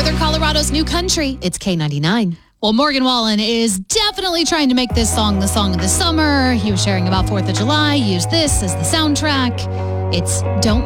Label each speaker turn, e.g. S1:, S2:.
S1: Northern Colorado's new country. It's K99. Well, Morgan Wallen is definitely trying to make this song the song of the summer. He was sharing about 4th of July. Use this as the soundtrack. It's Don't